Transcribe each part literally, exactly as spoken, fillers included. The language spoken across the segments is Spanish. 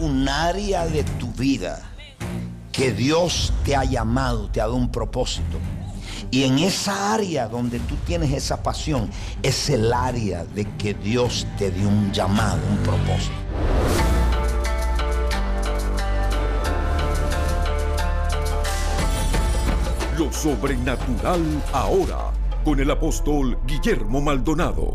un área de tu vida que Dios te ha llamado, te ha dado un propósito. Y en esa área donde tú tienes esa pasión, es el área de que Dios te dio un llamado, un propósito. Lo sobrenatural ahora, con el apóstol Guillermo Maldonado.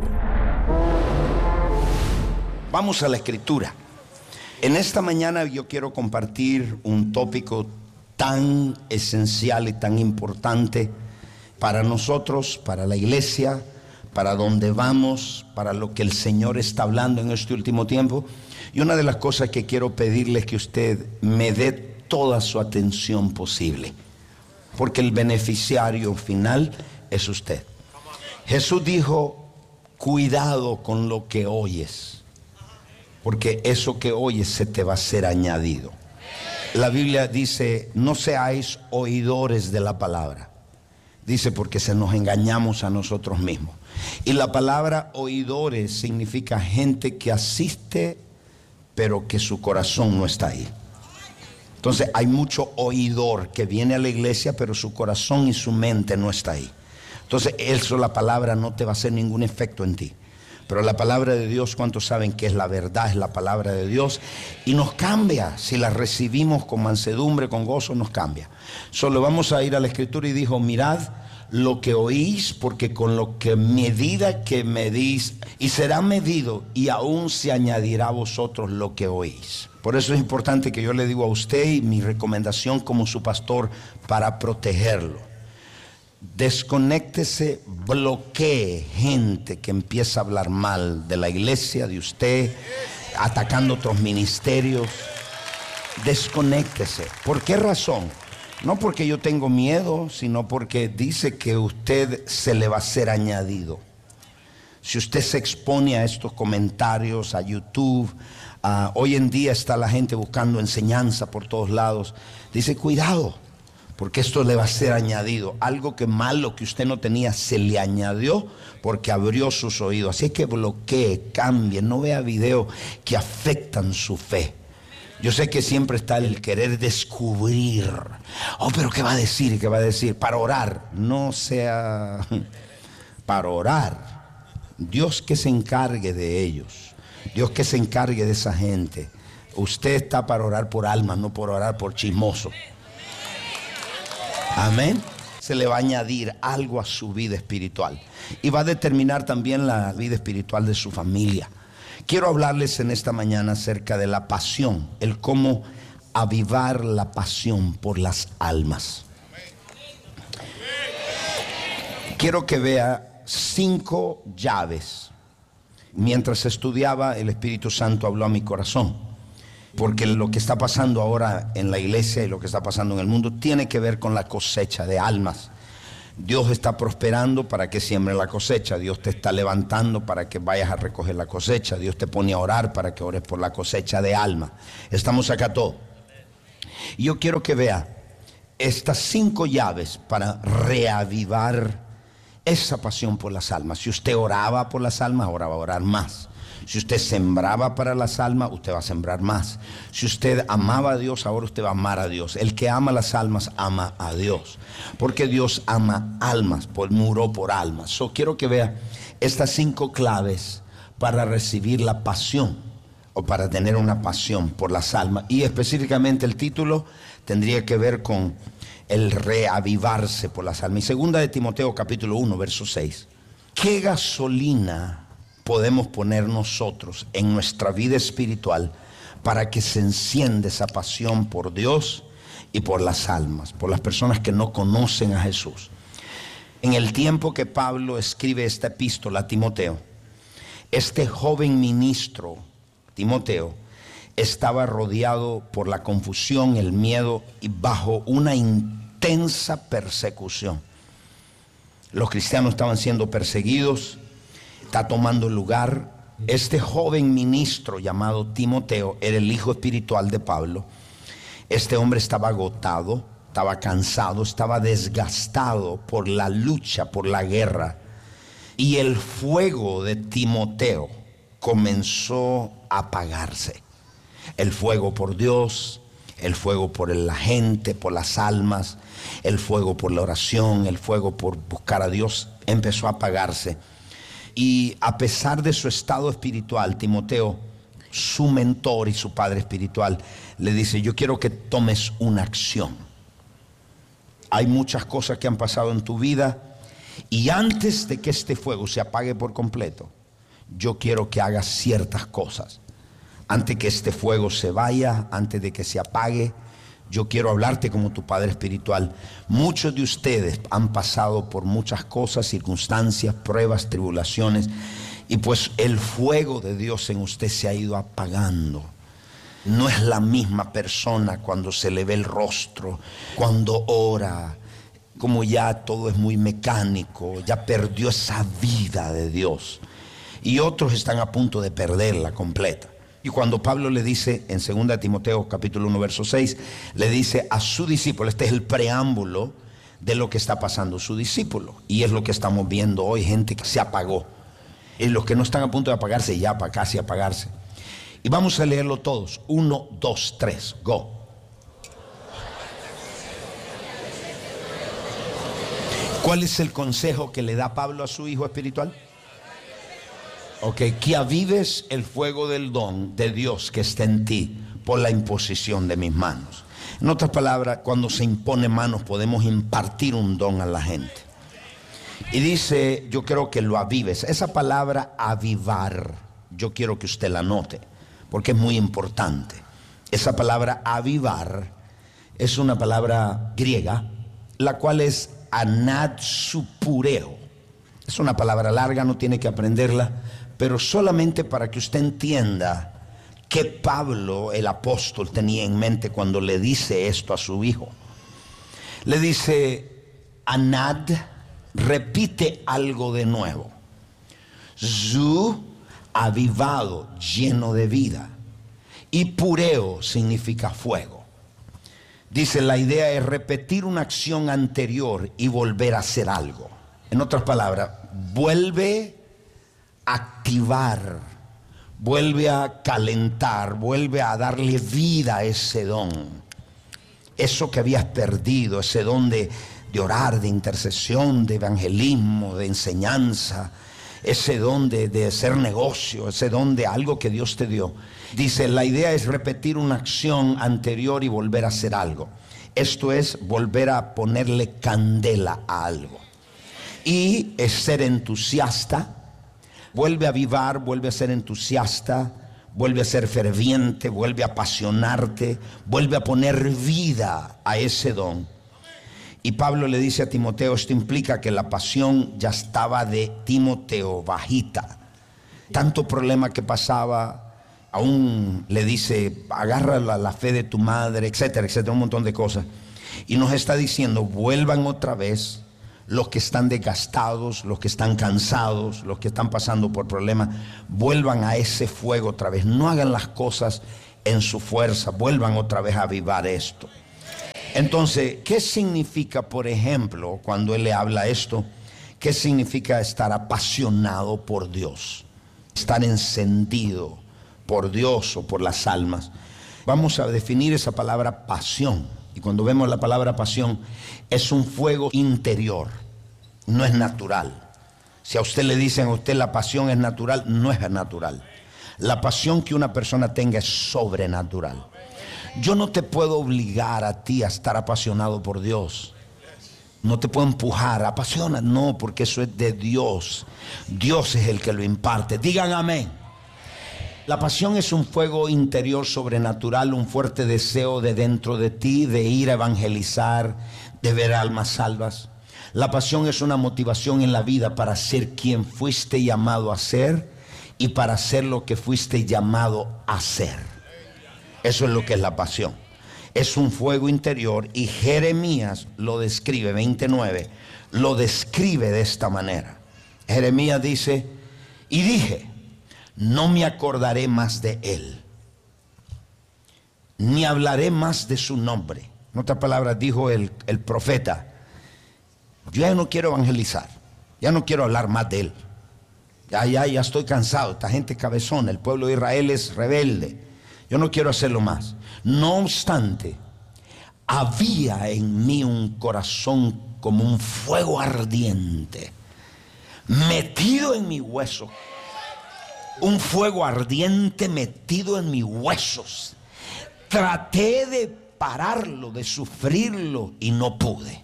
Vamos a la escritura. En esta mañana yo quiero compartir un tópico tan esencial y tan importante para nosotros, para la iglesia, para donde vamos, para lo que el Señor está hablando en este último tiempo. Y una de las cosas que quiero pedirle es que usted me dé toda su atención posible, porque el beneficiario final es usted. Jesús dijo: cuidado con lo que oyes, porque eso que oyes se te va a ser añadido. La Biblia dice: no seáis oidores de la palabra. Dice, porque se nos engañamos a nosotros mismos. Y la palabra oidores significa gente que asiste, pero que su corazón no está ahí. Entonces hay mucho oidor que viene a la iglesia, pero su corazón y su mente no está ahí. Entonces eso, la palabra no te va a hacer ningún efecto en ti. Pero la palabra de Dios, ¿cuántos saben que es la verdad? Es la palabra de Dios y nos cambia. Si la recibimos con mansedumbre, con gozo, nos cambia. Solo vamos a ir a la escritura y dijo: mirad lo que oís, porque con lo que medida que medís, y será medido, y aún se añadirá a vosotros lo que oís. Por eso es importante que yo le digo a usted, y mi recomendación como su pastor, para protegerlo: desconéctese, bloquee gente que empieza a hablar mal de la iglesia, de usted, atacando otros ministerios. Desconéctese. ¿Por qué razón? No porque yo tengo miedo, sino porque dice que usted se le va a ser añadido. Si usted se expone a estos comentarios, a YouTube, uh, hoy en día está la gente buscando enseñanza por todos lados. Dice: cuidado, porque esto le va a ser añadido. Algo que malo que usted no tenía se le añadió porque abrió sus oídos. Así que bloquee, cambie, no vea videos que afectan su fe. Yo sé que siempre está el querer descubrir. Oh, pero ¿qué va a decir? ¿Qué va a decir? Para orar, no sea para orar. Dios que se encargue de ellos. Dios que se encargue de esa gente. Usted está para orar por almas, no por orar por chismoso. Amén. Se le va a añadir algo a su vida espiritual y va a determinar también la vida espiritual de su familia. Quiero hablarles en esta mañana acerca de la pasión, el cómo avivar la pasión por las almas. Quiero que vea cinco llaves. Mientras estudiaba, el Espíritu Santo habló a mi corazón. Porque lo que está pasando ahora en la iglesia y lo que está pasando en el mundo tiene que ver con la cosecha de almas. Dios está prosperando para que siembre la cosecha. Dios te está levantando para que vayas a recoger la cosecha. Dios te pone a orar para que ores por la cosecha de almas. Estamos acá todos. Y yo quiero que vea estas cinco llaves para reavivar esa pasión por las almas. Si usted oraba por las almas, ahora va a orar más. Si usted sembraba para las almas, usted va a sembrar más. Si usted amaba a Dios, ahora usted va a amar a Dios. El que ama las almas, ama a Dios. Porque Dios ama almas, pues murió por almas. So, quiero que vea estas cinco claves para recibir la pasión, o para tener una pasión por las almas. Y específicamente el título tendría que ver con el reavivarse por las almas. Y segunda de Timoteo capítulo uno, verso seis. ¿Qué gasolina podemos poner nosotros en nuestra vida espiritual para que se encienda esa pasión por Dios y por las almas, por las personas que no conocen a Jesús? En el tiempo que Pablo escribe esta epístola a Timoteo, este joven ministro, Timoteo, estaba rodeado por la confusión, el miedo y bajo una intensa persecución. Los cristianos estaban siendo perseguidos. Está tomando lugar. Este joven ministro llamado Timoteo era el hijo espiritual de Pablo. Este hombre estaba agotado, estaba cansado, estaba desgastado por la lucha, por la guerra. Y el fuego de Timoteo comenzó a apagarse. El fuego por Dios, el fuego por la gente, por las almas, el fuego por la oración, el fuego por buscar a Dios empezó a apagarse. Y a pesar de su estado espiritual, Timoteo, su mentor y su padre espiritual, le dice: yo quiero que tomes una acción. Hay muchas cosas que han pasado en tu vida, y antes de que este fuego se apague por completo, yo quiero que hagas ciertas cosas. Antes que este fuego se vaya, antes de que se apague, yo quiero hablarte como tu padre espiritual. Muchos de ustedes han pasado por muchas cosas, circunstancias, pruebas, tribulaciones, y pues el fuego de Dios en usted se ha ido apagando. No es la misma persona cuando se le ve el rostro, cuando ora, como ya todo es muy mecánico, ya perdió esa vida de Dios. Y otros están a punto de perderla completa. Y cuando Pablo le dice en segunda Timoteo capítulo uno verso seis, le dice a su discípulo, este es el preámbulo de lo que está pasando su discípulo, y es lo que estamos viendo hoy, gente que se apagó, y los que no están a punto de apagarse, ya para casi apagarse. Y vamos a leerlo todos, uno, dos, tres, go. ¿Cuál es el consejo que le da Pablo a su hijo espiritual? Ok, que avives el fuego del don de Dios que está en ti por la imposición de mis manos. En otras palabras, cuando se impone manos podemos impartir un don a la gente. Y dice, yo quiero que lo avives. Esa palabra avivar, yo quiero que usted la note, porque es muy importante. Esa palabra avivar es una palabra griega, la cual es anatsupureo. Es una palabra larga, no tiene que aprenderla, pero solamente para que usted entienda que Pablo, el apóstol, tenía en mente cuando le dice esto a su hijo. Le dice, anad, repite algo de nuevo. Zu, avivado, lleno de vida. Y pureo significa fuego. Dice, la idea es repetir una acción anterior y volver a hacer algo. En otras palabras, vuelve a activar, vuelve a calentar, vuelve a darle vida a ese don. Eso que habías perdido, ese don de, de orar, de intercesión, de evangelismo, de enseñanza, ese don de, de hacer negocio, ese don de algo que Dios te dio. Dice, la idea es repetir una acción anterior y volver a hacer algo. Esto es volver a ponerle candela a algo. Y es ser entusiasta. Vuelve a avivar, vuelve a ser entusiasta, vuelve a ser ferviente, vuelve a apasionarte, vuelve a poner vida a ese don. Y Pablo le dice a Timoteo, esto implica que la pasión ya estaba de Timoteo bajita. Tanto problema que pasaba, aún le dice, agarra la, la fe de tu madre, etcétera, etcétera, un montón de cosas. Y nos está diciendo, vuelvan otra vez los que están desgastados, los que están cansados, los que están pasando por problemas, vuelvan a ese fuego otra vez. No hagan las cosas en su fuerza, vuelvan otra vez a avivar esto. Entonces, ¿qué significa, por ejemplo, cuando él le habla esto? ¿Qué significa estar apasionado por Dios? Estar encendido por Dios o por las almas. Vamos a definir esa palabra pasión. Y cuando vemos la palabra pasión, es un fuego interior, no es natural. Si a usted le dicen a usted la pasión es natural, no es natural. La pasión que una persona tenga es sobrenatural. Yo no te puedo obligar a ti a estar apasionado por Dios. No te puedo empujar, apasiona, no, porque eso es de Dios. Dios es el que lo imparte. Digan amén. La pasión es un fuego interior sobrenatural, un fuerte deseo de dentro de ti, de ir a evangelizar, de ver almas salvas. La pasión es una motivación en la vida para ser quien fuiste llamado a ser y para hacer lo que fuiste llamado a ser. Eso es lo que es la pasión. Es un fuego interior y Jeremías lo describe, veintinueve, lo describe de esta manera. Jeremías dice, y dije, no me acordaré más de él, ni hablaré más de su nombre. En otras palabras, dijo el, el profeta, yo ya no quiero evangelizar, ya no quiero hablar más de él. Ya, ya, ya estoy cansado, esta gente cabezona, el pueblo de Israel es rebelde. Yo no quiero hacerlo más. No obstante, había en mí un corazón como un fuego ardiente, metido en mi hueso. Un fuego ardiente metido en mis huesos. Traté de pararlo, de sufrirlo, y no pude.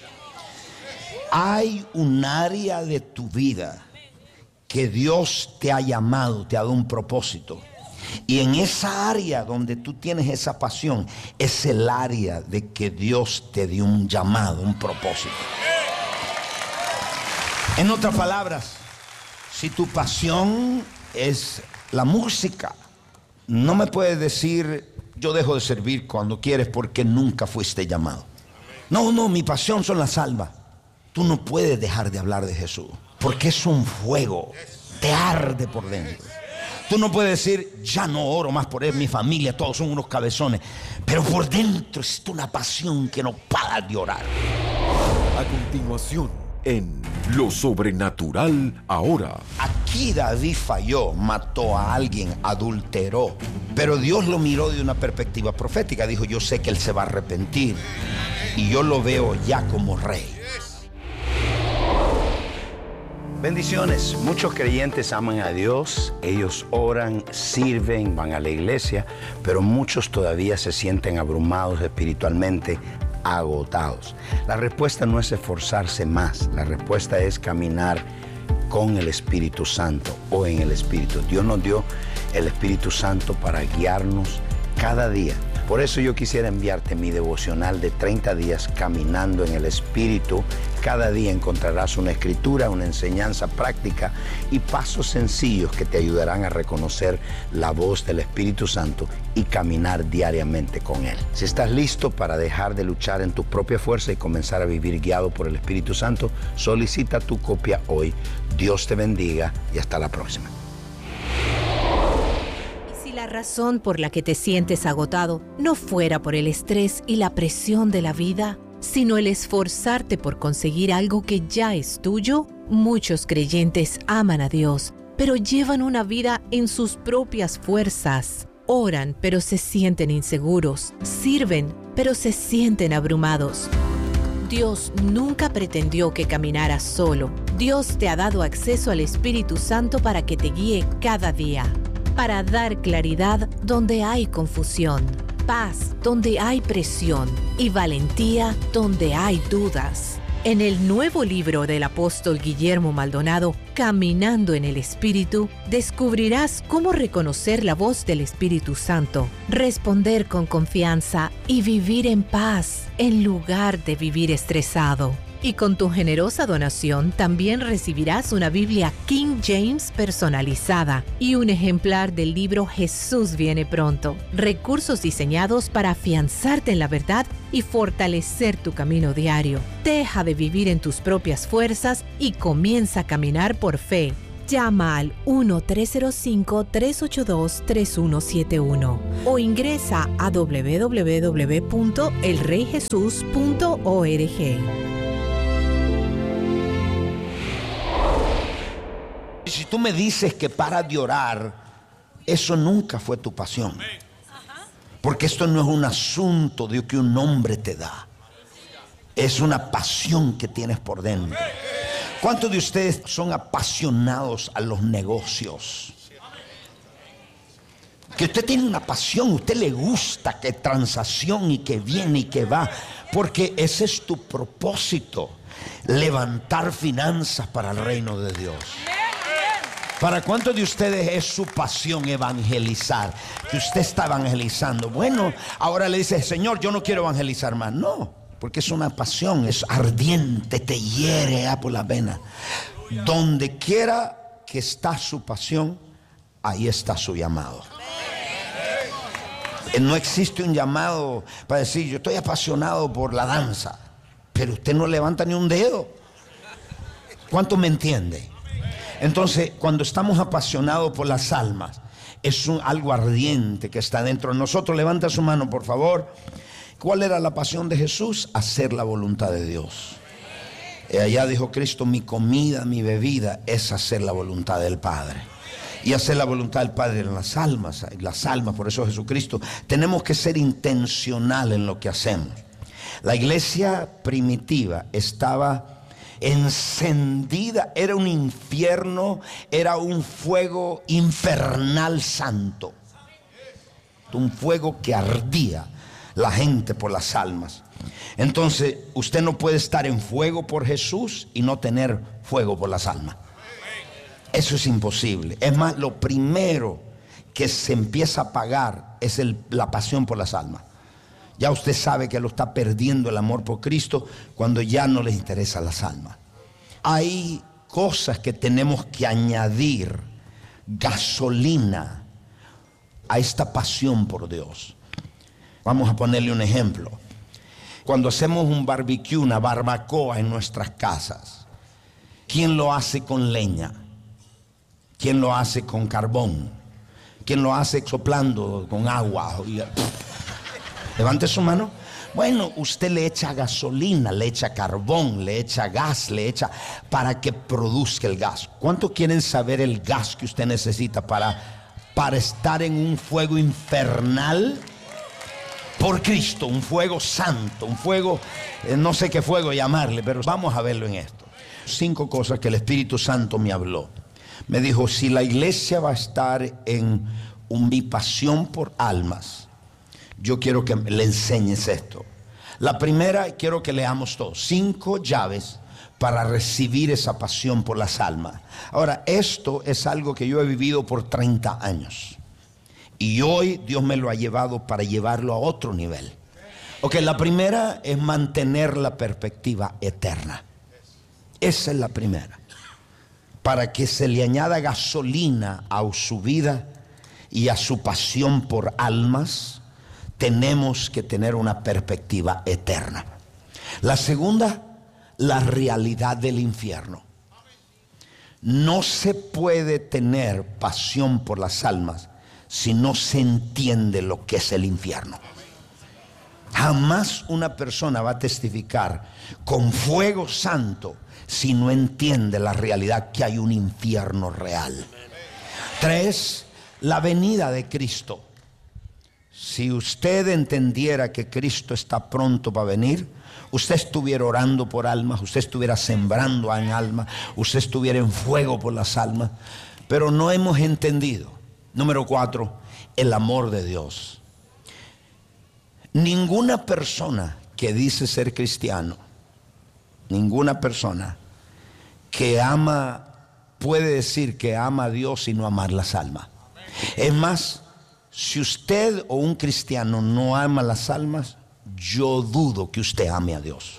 Hay un área de tu vida que Dios te ha llamado, te ha dado un propósito. Y en esa área donde tú tienes esa pasión, es el área de que Dios te dio un llamado, un propósito. En otras palabras, si tu pasión es la música, no me puedes decir yo dejo de servir cuando quieres porque nunca fuiste llamado. No, no, mi pasión son las almas. Tú no puedes dejar de hablar de Jesús porque es un fuego, te arde por dentro. Tú no puedes decir ya no oro más por él, mi familia, todos son unos cabezones, pero por dentro es una pasión que no para de orar. A continuación, en Lo Sobrenatural Ahora. Aquí David falló, mató a alguien, adulteró, pero Dios lo miró de una perspectiva profética. Dijo, yo sé que él se va a arrepentir y yo lo veo ya como rey. Bendiciones. Muchos creyentes aman a Dios, ellos oran, sirven, van a la iglesia, pero muchos todavía se sienten abrumados espiritualmente, agotados. La respuesta no es esforzarse más, la respuesta es caminar con el Espíritu Santo o en el Espíritu. Dios nos dio el Espíritu Santo para guiarnos cada día. Por eso yo quisiera enviarte mi devocional de treinta días caminando en el Espíritu. Cada día encontrarás una escritura, una enseñanza práctica y pasos sencillos que te ayudarán a reconocer la voz del Espíritu Santo y caminar diariamente con Él. Si estás listo para dejar de luchar en tu propia fuerza y comenzar a vivir guiado por el Espíritu Santo, solicita tu copia hoy. Dios te bendiga y hasta la próxima. La razón por la que te sientes agotado no fuera por el estrés y la presión de la vida, sino el esforzarte por conseguir algo que ya es tuyo, muchos creyentes aman a Dios, pero llevan una vida en sus propias fuerzas. Oran, pero se sienten inseguros. Sirven, pero se sienten abrumados. Dios nunca pretendió que caminaras solo. Dios te ha dado acceso al Espíritu Santo para que te guíe cada día. Para dar claridad donde hay confusión, paz donde hay presión y valentía donde hay dudas. En el nuevo libro del apóstol Guillermo Maldonado, Caminando en el Espíritu, descubrirás cómo reconocer la voz del Espíritu Santo, responder con confianza y vivir en paz en lugar de vivir estresado. Y con tu generosa donación también recibirás una Biblia King James personalizada y un ejemplar del libro Jesús viene pronto. Recursos diseñados para afianzarte en la verdad y fortalecer tu camino diario. Deja de vivir en tus propias fuerzas y comienza a caminar por fe. Llama al uno tres cero cinco, tres ocho dos, tres uno siete uno o ingresa a doble u doble u doble u punto el rey jesús punto org. Si tú me dices que paras de orar, eso nunca fue tu pasión. Porque esto no es un asunto de que un hombre te da. Es una pasión que tienes por dentro. ¿Cuántos de ustedes son apasionados a los negocios? Que usted tiene una pasión, a usted le gusta que transacción y que viene y que va. Porque ese es tu propósito. Levantar finanzas para el reino de Dios. ¿Para cuántos de ustedes es su pasión evangelizar? Que usted está evangelizando. Bueno, ahora le dice, Señor, yo no quiero evangelizar más. No, porque es una pasión, es ardiente, te hiere ah, por la vena. Donde quiera que está su pasión, ahí está su llamado. No existe un llamado para decir, yo estoy apasionado por la danza, pero usted no levanta ni un dedo. ¿Cuánto me entiende? Entonces, cuando estamos apasionados por las almas, es un, algo ardiente que está dentro de nosotros. Levanta su mano, por favor. ¿Cuál era la pasión de Jesús? Hacer la voluntad de Dios. Y allá dijo Cristo, mi comida, mi bebida es hacer la voluntad del Padre. y hacer la voluntad del Padre en las almas, las almas, por eso Jesucristo. Tenemos que ser intencional en lo que hacemos. La iglesia primitiva estaba encendida, era un infierno, era un fuego infernal santo, un fuego que ardía la gente por las almas. Entonces usted no puede estar en fuego por Jesús y no tener fuego por las almas. Eso es imposible. Es más, lo primero que se empieza a apagar es el, la pasión por las almas. Ya usted sabe que lo está perdiendo el amor por Cristo cuando ya no les interesa las almas. Hay cosas que tenemos que añadir gasolina a esta pasión por Dios. Vamos a ponerle un ejemplo. Cuando hacemos un barbecue, una barbacoa en nuestras casas, ¿quién lo hace con leña? ¿Quién lo hace con carbón? ¿Quién lo hace soplando con agua? Levante su mano. Bueno, usted le echa gasolina, le echa carbón, le echa gas, le echa para que produzca el gas. ¿Cuánto quieren saber el gas que usted necesita para, para estar en un fuego infernal por Cristo? Un fuego santo, un fuego, eh, no sé qué fuego llamarle, pero vamos a verlo en esto. Cinco cosas que el Espíritu Santo me habló. Me dijo, si la iglesia va a estar en mi pasión por almas, yo quiero que le enseñes esto. La primera, quiero que leamos todos. Cinco llaves para recibir esa pasión por las almas. Ahora, esto es algo que yo he vivido por treinta años. Y hoy Dios me lo ha llevado para llevarlo a otro nivel. Ok, la primera es mantener la perspectiva eterna. Esa es la primera. Para que se le añada gasolina a su vida y a su pasión por almas, tenemos que tener una perspectiva eterna. La segunda, la realidad del infierno. No se puede tener pasión por las almas si no se entiende lo que es el infierno. Jamás una persona va a testificar con fuego santo si no entiende la realidad que hay un infierno real. Tres, la venida de Cristo. Si usted entendiera que Cristo está pronto para venir, usted estuviera orando por almas, usted estuviera sembrando en almas, usted estuviera en fuego por las almas, pero no hemos entendido. Número cuatro, el amor de Dios. Ninguna persona que dice ser cristiano, ninguna persona que ama puede decir que ama a Dios y no amar las almas. Es más, si usted o un cristiano no ama las almas, yo dudo que usted ame a Dios.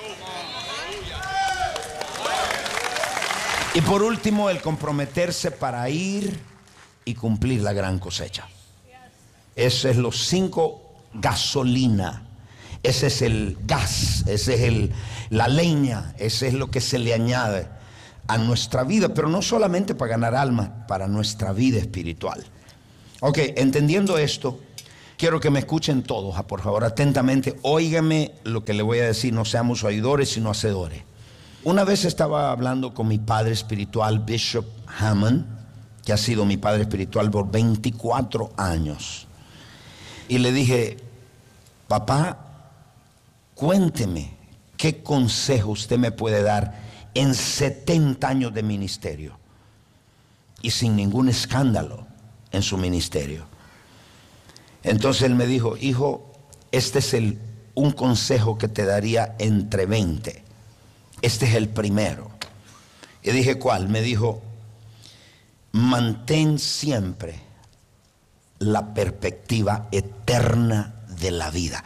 Y por último, el comprometerse para ir y cumplir la gran cosecha. Ese es los cinco gasolina. Ese es el gas, ese es el, la leña, ese es lo que se le añade a nuestra vida, pero no solamente para ganar almas, para nuestra vida espiritual. Ok, entendiendo esto, quiero que me escuchen todos, por favor, atentamente. Óigame lo que le voy a decir, no seamos oidores sino hacedores. Una vez estaba hablando con mi padre espiritual, Bishop Hammond, que ha sido mi padre espiritual por veinticuatro años. Y le dije, papá, cuénteme, ¿qué consejo usted me puede dar en setenta años de ministerio? Y sin ningún escándalo en su ministerio. Entonces él me dijo, hijo, este es el, un consejo que te daría entre veinte. Este es el primero. Y dije, ¿cuál? Me dijo, mantén siempre la perspectiva eterna de la vida.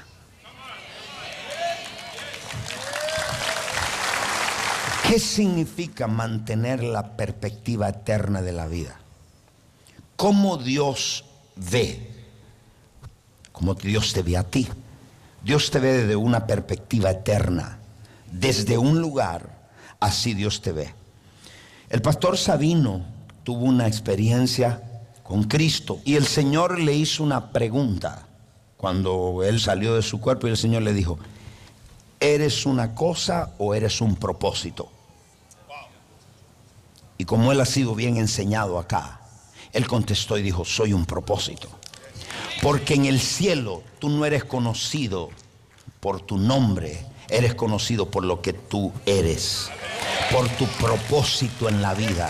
¿Qué significa mantener la perspectiva eterna de la vida? ¿Cómo Dios ve? ¿Cómo Dios te ve a ti? Dios te ve desde una perspectiva eterna. Desde un lugar, así Dios te ve. El pastor Sabino tuvo una experiencia con Cristo y el Señor le hizo una pregunta cuando él salió de su cuerpo, y el Señor le dijo, ¿eres una cosa o eres un propósito? Y como él ha sido bien enseñado acá, Él contestó y dijo, soy un propósito. Porque en el cielo tú no eres conocido por tu nombre, eres conocido por lo que tú eres, por tu propósito en la vida.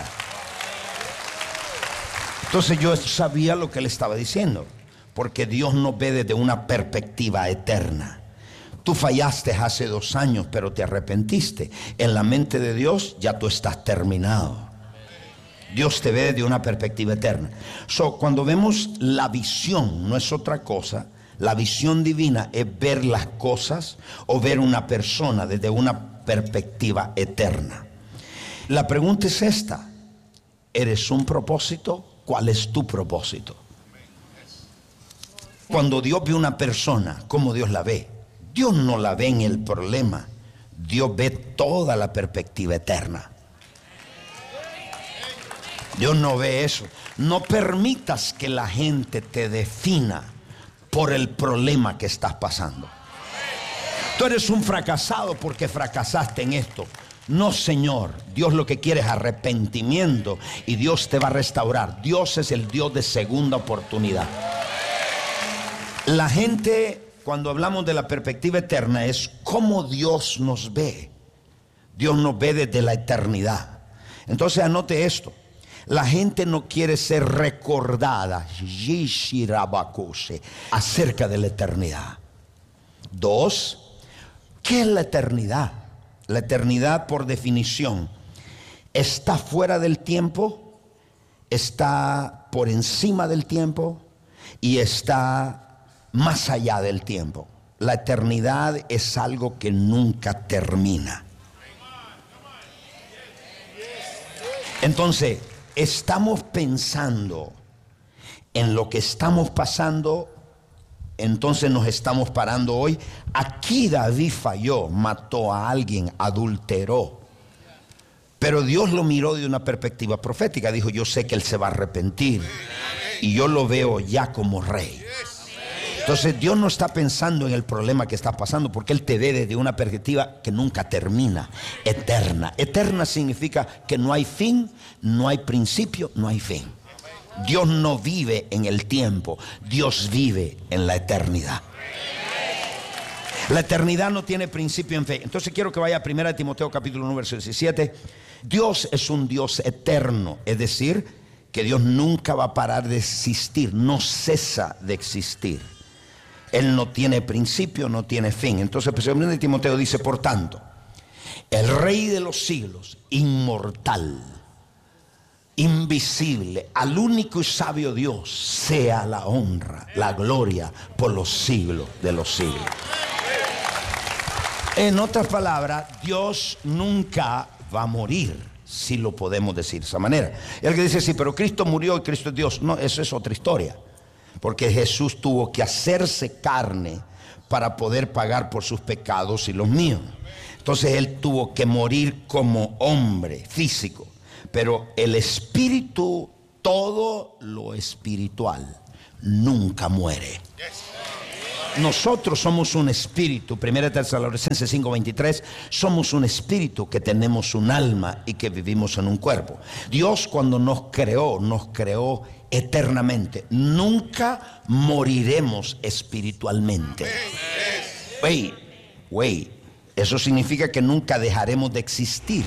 Entonces yo sabía lo que él estaba diciendo, porque Dios nos ve desde una perspectiva eterna. Tú fallaste hace dos años, pero te arrepentiste. En la mente de Dios ya tú estás terminado. Dios te ve desde una perspectiva eterna. So, cuando vemos la visión, no es otra cosa. La visión divina es ver las cosas o ver una persona desde una perspectiva eterna. La pregunta es esta: ¿eres un propósito? ¿Cuál es tu propósito? Cuando Dios ve una persona, ¿cómo Dios la ve? Dios no la ve en el problema. Dios ve toda la perspectiva eterna. Dios no ve eso. No permitas que la gente te defina por el problema que estás pasando. Tú eres un fracasado porque fracasaste en esto. No, Señor. Dios lo que quiere es arrepentimiento y Dios te va a restaurar. Dios es el Dios de segunda oportunidad. La gente, cuando hablamos de la perspectiva eterna, es cómo Dios nos ve. Dios nos ve desde la eternidad. Entonces anote esto: la gente no quiere ser recordada acerca de la eternidad. Dos, ¿qué es la eternidad? La eternidad, por definición, está fuera del tiempo, está por encima del tiempo y está más allá del tiempo. La eternidad es algo que nunca termina. Entonces, estamos pensando en lo que estamos pasando, entonces nos estamos parando hoy. Aquí David falló, mató a alguien, adulteró. Pero Dios lo miró de una perspectiva profética. Dijo, yo sé que él se va a arrepentir y yo lo veo ya como rey. Entonces Dios no está pensando en el problema que está pasando, porque él te ve desde una perspectiva que nunca termina, eterna. Eterna significa que no hay fin, no hay principio, no hay fin. Dios no vive en el tiempo, Dios vive en la eternidad. La eternidad no tiene principio en fe. Entonces quiero que vaya a primera de Timoteo capítulo uno verso diecisiete. Dios es un Dios eterno, es decir, que Dios nunca va a parar de existir, no cesa de existir. Él no tiene principio, no tiene fin. Entonces primera de Timoteo dice, por tanto, el Rey de los siglos, inmortal, invisible, al único y sabio Dios, sea la honra, la gloria por los siglos de los siglos. En otras palabras, Dios nunca va a morir, si lo podemos decir de esa manera. El que dice, sí, pero Cristo murió y Cristo es Dios. No, eso es otra historia. Porque Jesús tuvo que hacerse carne para poder pagar por sus pecados y los míos. Entonces Él tuvo que morir como hombre físico. Pero el espíritu, todo lo espiritual, nunca muere. Nosotros somos un espíritu. Primera Tesalonicenses cinco veintitrés. Somos un espíritu que tenemos un alma y que vivimos en un cuerpo. Dios, cuando nos creó, nos creó eternamente. Nunca moriremos espiritualmente. Wait, wait. Eso significa que nunca dejaremos de existir.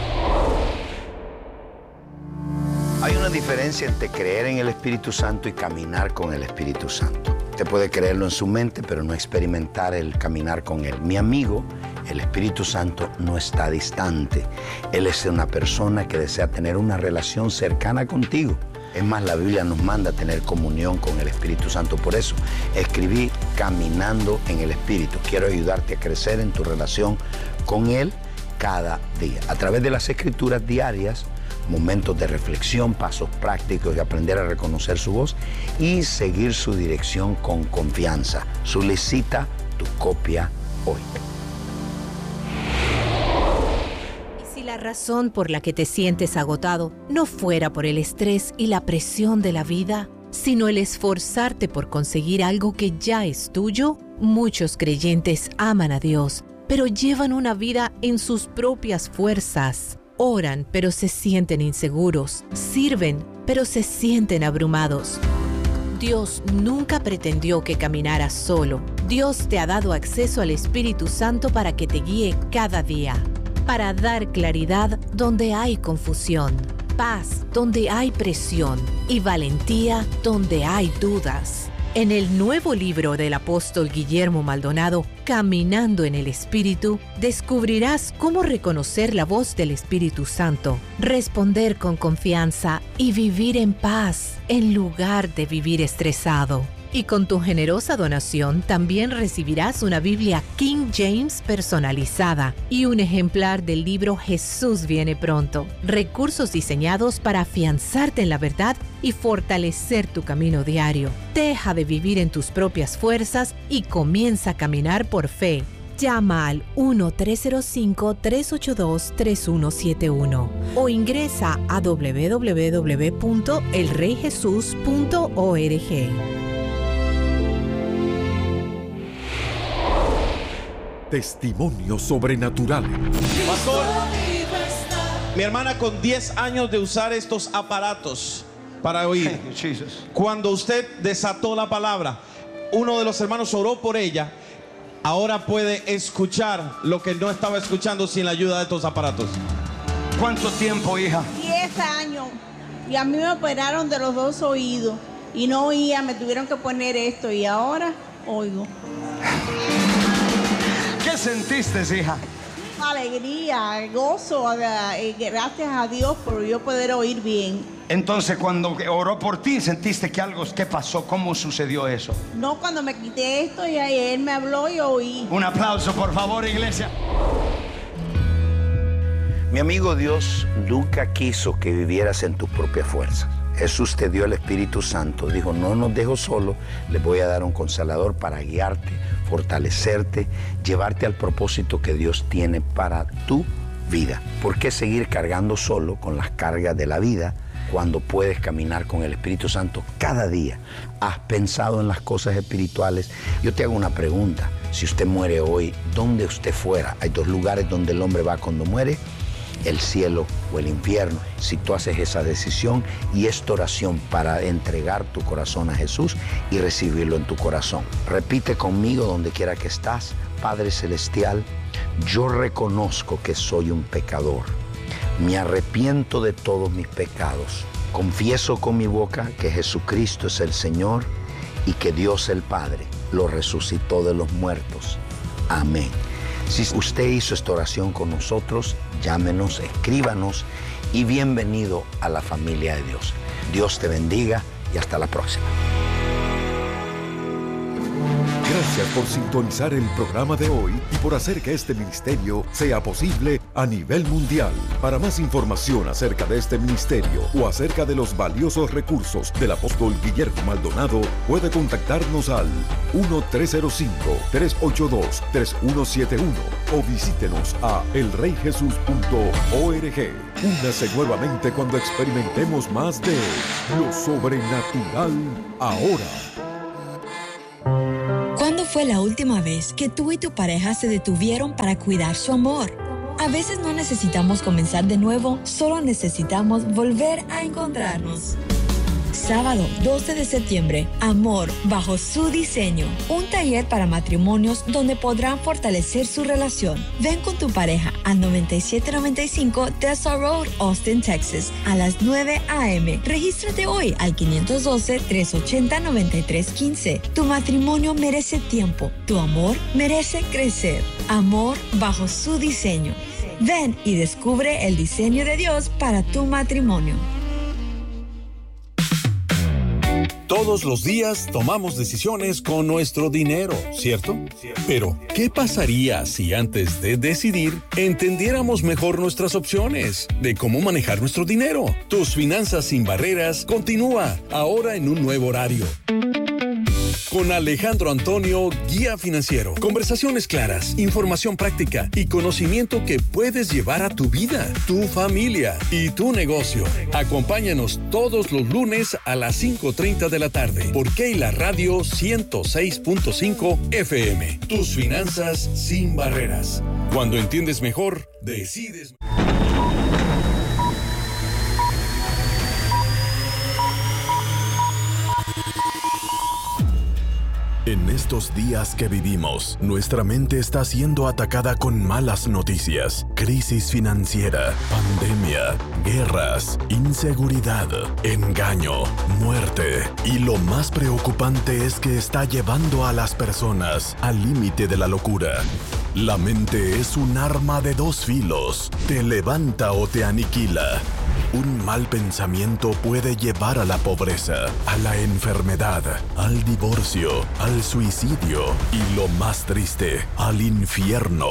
Hay una diferencia entre creer en el Espíritu Santo y caminar con el Espíritu Santo. Usted puede creerlo en su mente, pero no experimentar el caminar con Él. Mi amigo, el Espíritu Santo no está distante. Él es una persona que desea tener una relación cercana contigo. Es más, la Biblia nos manda a tener comunión con el Espíritu Santo. Por eso escribí Caminando en el Espíritu. Quiero ayudarte a crecer en tu relación con Él cada día. A través de las escrituras diarias, momentos de reflexión, pasos prácticos y aprender a reconocer su voz y seguir su dirección con confianza. Solicita tu copia hoy. Y si la razón por la que te sientes agotado no fuera por el estrés y la presión de la vida, sino el esforzarte por conseguir algo que ya es tuyo, muchos creyentes aman a Dios, pero llevan una vida en sus propias fuerzas. Oran, pero se sienten inseguros. Sirven, pero se sienten abrumados. Dios nunca pretendió que caminaras solo. Dios te ha dado acceso al Espíritu Santo para que te guíe cada día, para dar claridad donde hay confusión, paz donde hay presión y valentía donde hay dudas. En el nuevo libro del apóstol Guillermo Maldonado, Caminando en el Espíritu, descubrirás cómo reconocer la voz del Espíritu Santo, responder con confianza y vivir en paz en lugar de vivir estresado. Y con tu generosa donación también recibirás una Biblia King James personalizada y un ejemplar del libro Jesús viene pronto. Recursos diseñados para afianzarte en la verdad y fortalecer tu camino diario. Deja de vivir en tus propias fuerzas y comienza a caminar por fe. Llama al uno tres cero cinco, tres ocho dos, tres uno siete uno o ingresa a doble u doble u doble u punto el rey jesús punto org. Testimonios sobrenaturales. Pastor, mi hermana con diez años de usar estos aparatos para oír, cuando usted desató la palabra, uno de los hermanos oró por ella. Ahora puede escuchar lo que no estaba escuchando sin la ayuda de estos aparatos. ¿Cuánto tiempo, hija? diez años. Y a mí me operaron de los dos oídos y no oía, me tuvieron que poner esto y ahora oigo. ¿Qué sentiste, hija? Alegría, gozo, eh, gracias a Dios por yo poder oír bien. Entonces, cuando oró por ti, ¿sentiste que algo, qué pasó? ¿Cómo sucedió eso? No, cuando me quité esto y ahí él me habló y oí. Un aplauso, por favor, iglesia. Mi amigo, Dios nunca quiso que vivieras en tus propias fuerzas. Jesús te dio el Espíritu Santo. Dijo, no nos dejo solo, les voy a dar un consolador para guiarte, fortalecerte, llevarte al propósito que Dios tiene para tu vida. ¿Por qué seguir cargando solo con las cargas de la vida cuando puedes caminar con el Espíritu Santo cada día? ¿Has pensado en las cosas espirituales? Yo te hago una pregunta. Si usted muere hoy, ¿dónde usted fuera? Hay dos lugares donde el hombre va cuando muere: el cielo o el infierno. Si tú haces esa decisión y esta oración para entregar tu corazón a Jesús y recibirlo en tu corazón. Repite conmigo donde quiera que estás. Padre Celestial, yo reconozco que soy un pecador. Me arrepiento de todos mis pecados. Confieso con mi boca que Jesucristo es el Señor y que Dios el Padre lo resucitó de los muertos. Amén. Si usted hizo esta oración con nosotros, llámenos, escríbanos y bienvenido a la familia de Dios. Dios te bendiga y hasta la próxima. Gracias por sintonizar el programa de hoy y por hacer que este ministerio sea posible a nivel mundial. Para más información acerca de este ministerio o acerca de los valiosos recursos del apóstol Guillermo Maldonado, puede contactarnos al uno tres cero cinco, tres ocho dos, tres uno siete uno o visítenos a el rey jesús punto org. Únase nuevamente cuando experimentemos más de lo sobrenatural ahora. ¿Cuándo fue la última vez que tú y tu pareja se detuvieron para cuidar su amor? A veces no necesitamos comenzar de nuevo, solo necesitamos volver a encontrarnos. Sábado doce de septiembre, Amor bajo su diseño. Un taller para matrimonios donde podrán fortalecer su relación. Ven con tu pareja al noventa y siete noventa y cinco Tessa Road, Austin, Texas, a las nueve a eme Regístrate hoy al quinientos doce, trescientos ochenta, noventa y tres quince. Tu matrimonio merece tiempo. Tu amor merece crecer. Amor bajo su diseño. Ven y descubre el diseño de Dios para tu matrimonio. Todos los días tomamos decisiones con nuestro dinero, ¿cierto? Pero, ¿qué pasaría si antes de decidir entendiéramos mejor nuestras opciones de cómo manejar nuestro dinero? Tus Finanzas Sin Barreras continúa ahora en un nuevo horario. Con Alejandro Antonio, guía financiero. Conversaciones claras, información práctica y conocimiento que puedes llevar a tu vida, tu familia y tu negocio. Acompáñanos todos los lunes a las cinco treinta de la tarde por Keila Radio ciento seis punto cinco F M. Tus Finanzas Sin Barreras. Cuando entiendes mejor, decides. En estos días que vivimos, nuestra mente está siendo atacada con malas noticias, crisis financiera, pandemia, guerras, inseguridad, engaño, muerte. Y lo más preocupante es que está llevando a las personas al límite de la locura. La mente es un arma de dos filos, te levanta o te aniquila. Un mal pensamiento puede llevar a la pobreza, a la enfermedad, al divorcio, al suicidio y lo más triste, al infierno.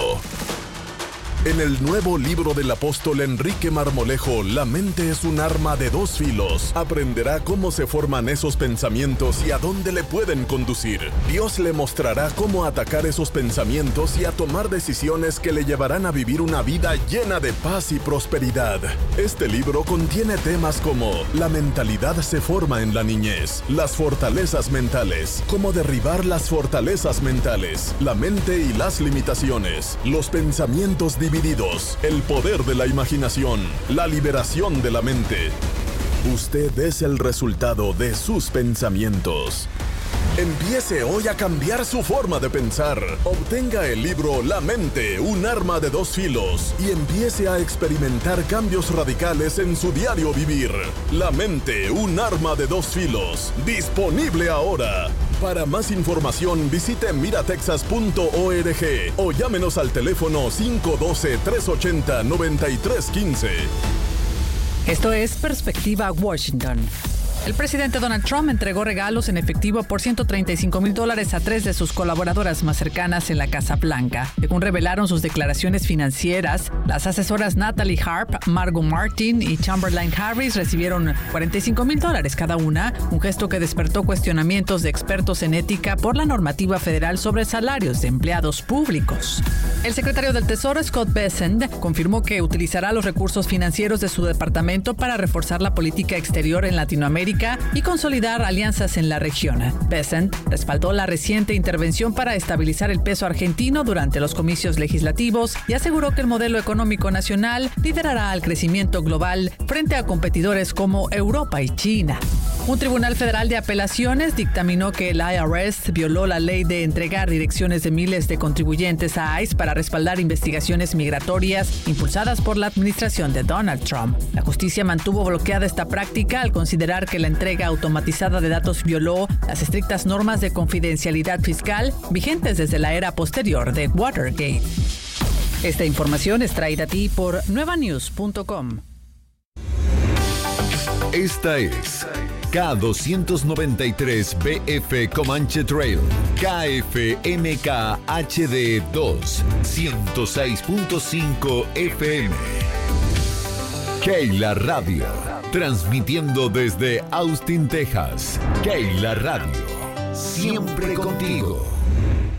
En el nuevo libro del apóstol Enrique Marmolejo, La mente es un arma de dos filos, aprenderá cómo se forman esos pensamientos y a dónde le pueden conducir. Dios le mostrará cómo atacar esos pensamientos y a tomar decisiones que le llevarán a vivir una vida llena de paz y prosperidad. Este libro contiene temas como la mentalidad se forma en la niñez, las fortalezas mentales, cómo derribar las fortalezas mentales, la mente y las limitaciones, los pensamientos divididos, el poder de la imaginación, la liberación de la mente. Usted es el resultado de sus pensamientos. Empiece hoy a cambiar su forma de pensar. Obtenga el libro La mente, un arma de dos filos y empiece a experimentar cambios radicales en su diario vivir. La mente, un arma de dos filos. Disponible ahora. Para más información visite miratexas punto org o llámenos al teléfono cinco uno dos, tres ocho cero, nueve tres uno cinco. Esto es Perspectiva Washington. El presidente Donald Trump entregó regalos en efectivo por ciento treinta y cinco mil dólares a tres de sus colaboradoras más cercanas en la Casa Blanca. Según revelaron sus declaraciones financieras, las asesoras Natalie Harp, Margot Martin y Chamberlain Harris recibieron cuarenta y cinco mil dólares cada una, un gesto que despertó cuestionamientos de expertos en ética por la normativa federal sobre salarios de empleados públicos. El secretario del Tesoro, Scott Bessent, confirmó que utilizará los recursos financieros de su departamento para reforzar la política exterior en Latinoamérica y consolidar alianzas en la región. Bessent respaldó la reciente intervención para estabilizar el peso argentino durante los comicios legislativos y aseguró que el modelo económico nacional liderará al crecimiento global frente a competidores como Europa y China. Un tribunal federal de apelaciones dictaminó que el I R S violó la ley de entregar direcciones de miles de contribuyentes a ICE para respaldar investigaciones migratorias impulsadas por la administración de Donald Trump. La justicia mantuvo bloqueada esta práctica al considerar que la entrega automatizada de datos violó las estrictas normas de confidencialidad fiscal vigentes desde la era posterior de Watergate. Esta información es traída a ti por nueva news punto com. Esta es K doscientos noventa y tres B F Comanche Trail, K F M K H D dos, ciento seis punto cinco F M. Keila Radio, transmitiendo desde Austin, Texas. Keila Radio, siempre contigo.